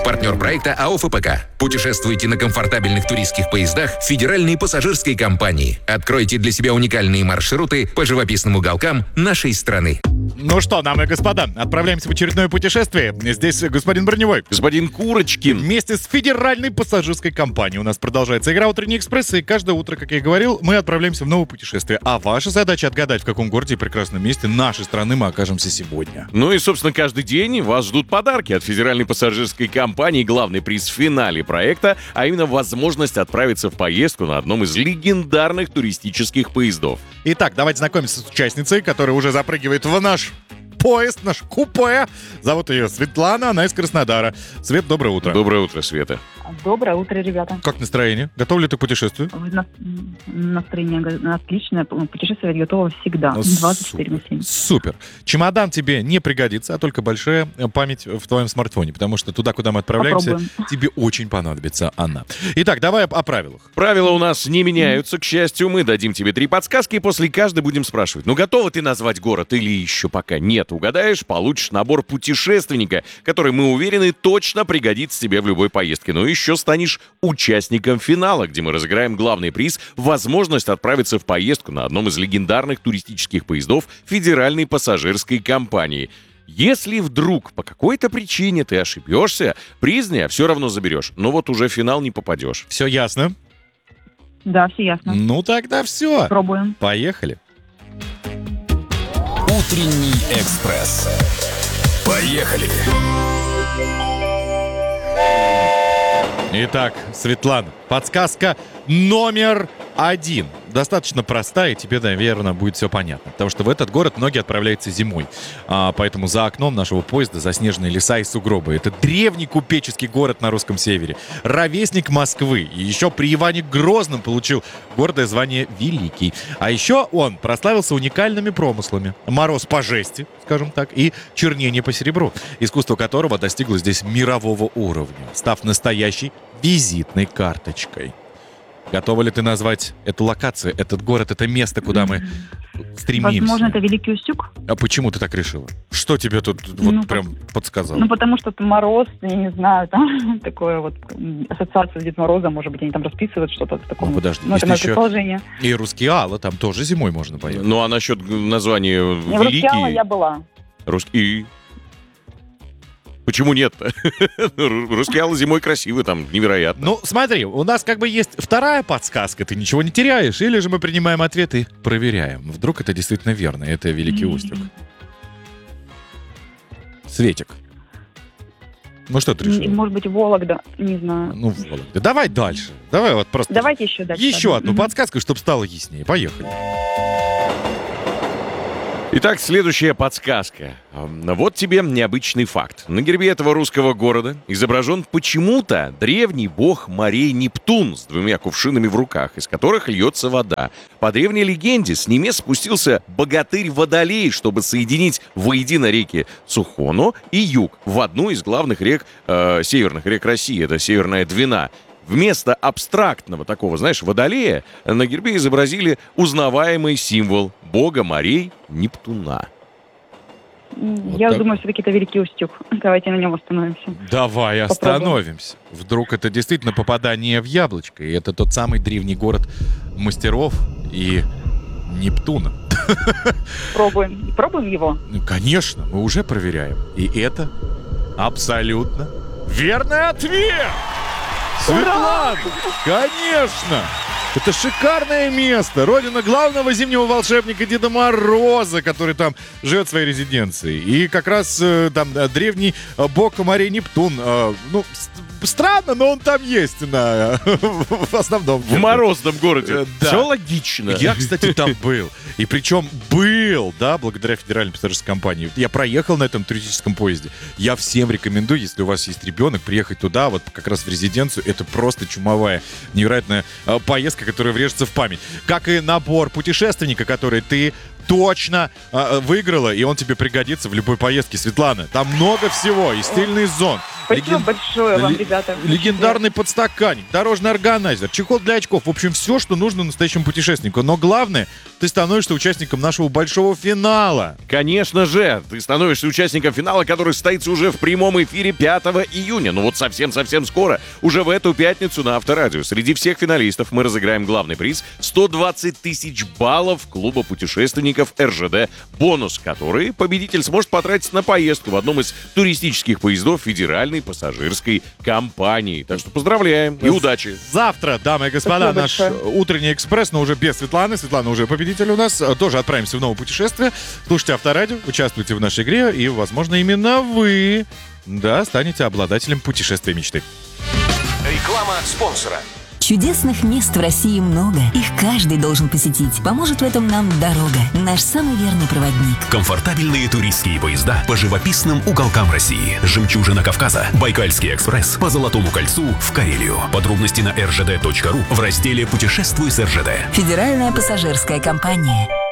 Партнер проекта АО ФПК. Путешествуйте на комфортабельных туристских поездах Федеральной пассажирской компании. Откройте для себя уникальные маршруты по живописным уголкам нашей страны. Ну что, дамы и господа, отправляемся в очередное путешествие. Здесь господин Броневой. Господин Курочкин. Вместе с Федеральной пассажирской компанией у нас продолжается игра «Утренний экспресс», и каждое утро, как я и говорил, мы отправляемся в новое путешествие. А ваша задача — отгадать, в каком городе и прекрасном месте нашей страны мы окажемся сегодня. Ну и, собственно, каждый день вас ждут подарки от Федеральной пассажирской компании. Главный приз в финале проекта, а именно возможность отправиться в поездку на одном из легендарных туристических поездов. Итак, давайте знакомиться с участницей, которая уже запрыгивает в наш поезд, наш купе. Зовут ее Светлана, она из Краснодара. Свет, доброе утро. Доброе утро, Света. Доброе утро, ребята. Как настроение? Готова ли ты к путешествию? Настроение отличное. Путешествовать готова всегда. 24 на 7. Супер. Чемодан тебе не пригодится, а только большая память в твоем смартфоне, потому что туда, куда мы отправляемся, Попробуем. тебе очень понадобится она. Итак, давай о правилах. Правила у нас не меняются, к счастью. Мы дадим тебе 3 подсказки, и после каждой будем спрашивать: ну, готова ты назвать город или еще пока нет? Угадаешь, получишь набор путешественника, который, мы уверены, точно пригодится тебе в любой поездке. Ну и еще станешь участником финала, где мы разыграем главный приз — возможность отправиться в поездку на одном из легендарных туристических поездов Федеральной пассажирской компании. Если вдруг по какой-то причине ты ошибешься, приз все равно заберешь, но вот уже в финал не попадешь. Все ясно? Да, все ясно. Ну тогда все. Пробуем. Поехали. Утренний экспресс. Поехали! Итак, Светлана, подсказка номер 1. Достаточно простая, и тебе, наверное, будет все понятно. Потому что в этот город многие отправляются зимой. Поэтому за окном нашего поезда заснеженные леса и сугробы. Это древний купеческий город на русском севере. Ровесник Москвы. И еще при Иване Грозном получил гордое звание «Великий». А еще он прославился уникальными промыслами. Мороз по жести, скажем так, и чернение по серебру. Искусство которого достигло здесь мирового уровня, став настоящей визитной карточкой. Готова ли ты назвать эту локацию, этот город, это место, куда мы стремимся? Возможно, это Великий Устюг. А почему ты так решила? Что тебе тут вот прям подсказало? Ну, потому что мороз, я не знаю, там такое вот ассоциация с Дед Морозом, может быть, они там расписывают что-то в таком. Ну, подожди, Ну, это есть мое еще предположение. и Рускеала, там тоже зимой можно поехать. Ну а насчет названия В Рускеала я была. Русский. Почему нет-то? Рускеала зимой красивый, там невероятно. Ну, смотри, у нас как бы есть вторая подсказка, ты ничего не теряешь, или же мы принимаем ответ и проверяем. Вдруг это действительно верно, это Великий Устюг. Светик. Ну что ты решила? Может быть, Вологда, не знаю. Ну, Вологда. Давай дальше. Давай вот просто... Давайте еще дальше. Еще одну подсказку, чтобы стало яснее. Поехали. Итак, следующая подсказка. Вот тебе необычный факт. На гербе этого русского города изображен почему-то древний бог морей Нептун с 2 кувшинами в руках, из которых льется вода. По древней легенде с небес спустился богатырь Водолей, чтобы соединить воедино реки Сухону и Юг в одну из главных рек, северных рек России, это Северная Двина. Вместо абстрактного такого, знаешь, водолея на гербе изобразили узнаваемый символ бога морей Нептуна. Я так. думаю, все-таки это Великий Устюг. Давайте на нем остановимся. Давай остановимся. Вдруг это действительно попадание в яблочко, и это тот самый древний город мастеров и Нептуна. Пробуем. Пробуем его? Ну, конечно, мы уже проверяем. И это абсолютно верный ответ! Светлана! Конечно! Это шикарное место. Родина главного зимнего волшебника Деда Мороза, который там живет в своей резиденции. И как раз там древний бог морей Нептун. Странно, но он там есть в основном. В морозном городе. Да. Все логично. Я, кстати, там был. И причем благодаря Федеральной пассажирской компании. Я проехал на этом туристическом поезде. Я всем рекомендую, если у вас есть ребенок, приехать туда, вот как раз в резиденцию. Это просто чумовая, невероятная поездка, которая врежется в память. Как и набор путешественника, который ты точно выиграла, и он тебе пригодится в любой поездке. Светлана, там много всего. И стильный зон, Спасибо большое вам, ребята. Легендарный подстаканник, дорожный органайзер, чехол для очков. В общем, все, что нужно настоящему путешественнику. Но главное, ты становишься участником нашего большого финала. Конечно же, ты становишься участником финала, который состоится уже в прямом эфире 5 июня. Ну вот совсем-совсем скоро. Уже в эту пятницу на Авторадио. Среди всех финалистов мы разыграем главный приз — 120 тысяч баллов клуба путешественников РЖД «Бонус», который победитель сможет потратить на поездку в одном из туристических поездов федеральной пассажирской компании. Так что поздравляем и удачи. Завтра, дамы и господа, Спасибо наш большое. утренний экспресс, но уже без Светланы. Светлана уже победитель у нас. Тоже отправимся в новое путешествие. Слушайте Авторадио, участвуйте в нашей игре, и, возможно, именно вы, да, станете обладателем путешествия мечты. Реклама спонсора. Чудесных мест в России много. Их каждый должен посетить. Поможет в этом нам дорога. Наш самый верный проводник. Комфортабельные туристские поезда по живописным уголкам России. «Жемчужина Кавказа», «Байкальский экспресс» по Золотому кольцу в Карелию. Подробности на rжd.ru в разделе «Путешествуй с РЖД». Федеральная пассажирская компания.